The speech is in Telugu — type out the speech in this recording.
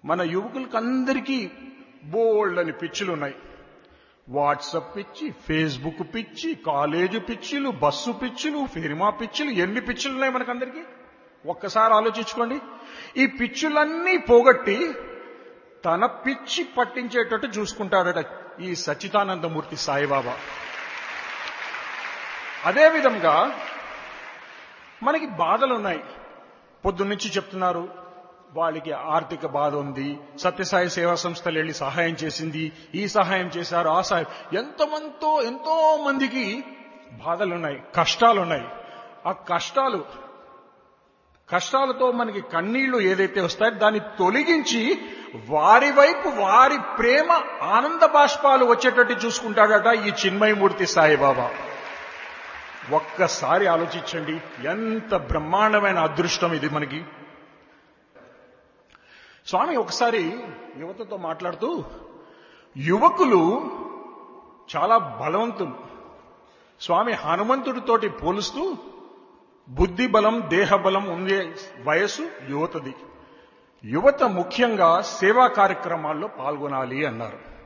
మన యువకులకందరికీ బోల్డ్ అని పిచ్చులు ఉన్నాయి. వాట్సాప్ పిచ్చి, ఫేస్బుక్ పిచ్చి, కాలేజు పిచ్చిలు, బస్సు పిచ్చులు, సినిమా పిచ్చులు, ఎన్ని పిచ్చులు ఉన్నాయి మనకందరికీ? ఒక్కసారి ఆలోచించుకోండి. ఈ పిచ్చులన్నీ పోగొట్టి తన పిచ్చి పట్టించేటట్టు చూసుకుంటాడట ఈ సచ్చిదానందమూర్తి సాయిబాబా. అదేవిధంగా మనకి బాధలున్నాయి. పొద్దున్నుంచి చెప్తున్నారు, వాళ్ళకి ఆర్థిక బాధ ఉంది, సత్యసాయి సేవా సంస్థలు వెళ్లి సహాయం చేసింది, ఈ సహాయం చేశారు, ఆ సహాయం, ఎంతో మందికి బాధలున్నాయి, కష్టాలున్నాయి. ఆ కష్టాలతో మనకి కన్నీళ్లు ఏదైతే వస్తాయో దాన్ని తొలగించి వారి వైపు వారి ప్రేమ ఆనంద బాష్పాలు వచ్చేటట్టు చూసుకుంటాడట ఈ చిన్మయమూర్తి సాయిబాబా. ఒక్కసారి ఆలోచించండి, ఎంత బ్రహ్మాండమైన అదృష్టం ఇది మనకి. స్వామి ఒకసారి యువతతో మాట్లాడుతూ, యువకులు చాలా బలవంతులు. స్వామి హనుమంతుడితోటి పోలుస్తూ, బుద్ధి బలం, దేహ బలం ఉండే వయసు యువతది. యువత ముఖ్యంగా సేవా కార్యక్రమాల్లో పాల్గొనాలి అన్నారు.